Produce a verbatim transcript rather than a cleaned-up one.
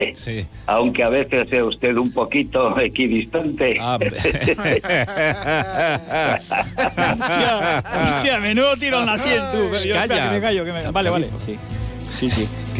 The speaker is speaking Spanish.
Sí. Aunque a veces sea usted un poquito equidistante. Ah, hostia, hostia, menudo tiro en la sien, tú. Yo, Calla. espera, que me callo, que me... Vale, vale. Sí, sí, sí.